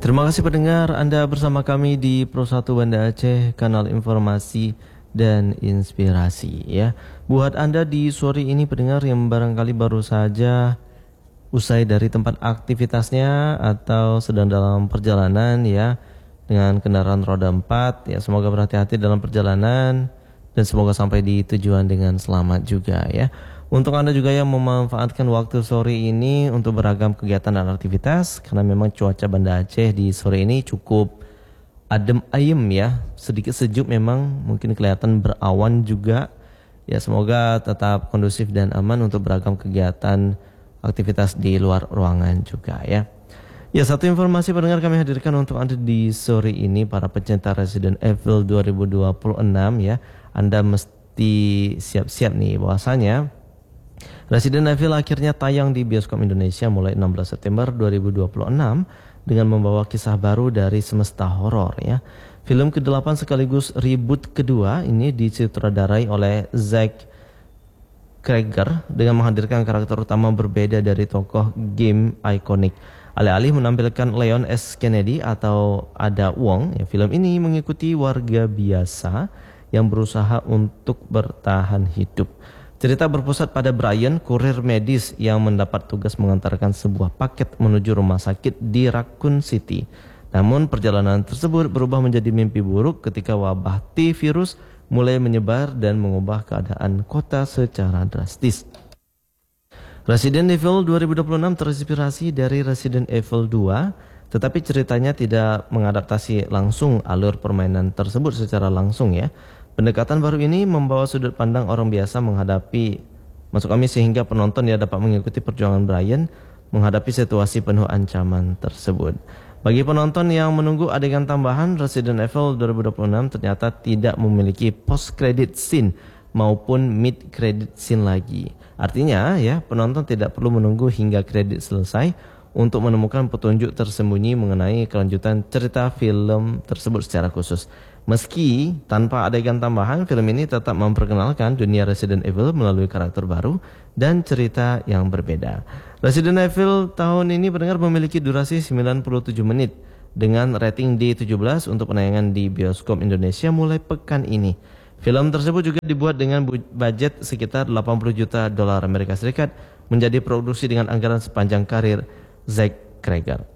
Terima kasih pendengar, Anda bersama kami di Pro 1 Banda Aceh, kanal informasi dan inspirasi ya. Buat Anda di sore ini pendengar yang barangkali baru saja usai dari tempat aktivitasnya atau sedang dalam perjalanan ya dengan kendaraan roda 4 ya, semoga berhati-hati dalam perjalanan dan semoga sampai di tujuan dengan selamat juga ya. Untuk Anda juga yang memanfaatkan waktu sore ini untuk beragam kegiatan dan aktivitas, karena memang cuaca Banda Aceh di sore ini cukup adem ayem ya, sedikit sejuk memang, mungkin kelihatan berawan juga ya. Semoga tetap kondusif dan aman untuk beragam kegiatan aktivitas di luar ruangan juga ya. Ya, satu informasi pendengar kami hadirkan untuk Anda di sore ini, para pecinta Resident Evil 2026 ya. Anda mesti siap-siap nih bahwasanya Resident Evil akhirnya tayang di bioskop Indonesia mulai 16 September 2026 dengan membawa kisah baru dari semesta horor ya. Film ke-8 sekaligus reboot kedua ini disutradarai oleh Zack Cregger dengan menghadirkan karakter utama berbeda dari tokoh game ikonik. Alih-alih menampilkan Leon S. Kennedy atau Ada Wong, ya, film ini mengikuti warga biasa yang berusaha untuk bertahan hidup. Cerita berpusat pada Brian, kurir medis yang mendapat tugas mengantarkan sebuah paket menuju rumah sakit di Raccoon City. Namun perjalanan tersebut berubah menjadi mimpi buruk ketika wabah T-virus mulai menyebar dan mengubah keadaan kota secara drastis. Resident Evil 2026 terinspirasi dari Resident Evil 2, tetapi ceritanya tidak mengadaptasi langsung alur permainan tersebut secara langsung ya. Pendekatan baru ini membawa sudut pandang orang biasa menghadapi, maksud kami, sehingga penonton ya dapat mengikuti perjuangan Brian menghadapi situasi penuh ancaman tersebut. Bagi penonton yang menunggu adegan tambahan, Resident Evil 2026 ternyata tidak memiliki post credit scene maupun mid credit scene lagi. Artinya ya, penonton tidak perlu menunggu hingga kredit selesai untuk menemukan petunjuk tersembunyi mengenai kelanjutan cerita film tersebut secara khusus. Meski tanpa adegan tambahan, film ini tetap memperkenalkan dunia Resident Evil melalui karakter baru dan cerita yang berbeda. Resident Evil tahun ini pendengar memiliki durasi 97 menit dengan rating D17 untuk penayangan di bioskop Indonesia mulai pekan ini. Film tersebut juga dibuat dengan budget sekitar 80 juta dolar Amerika Serikat, menjadi produksi dengan anggaran sepanjang karir Zack Cregger.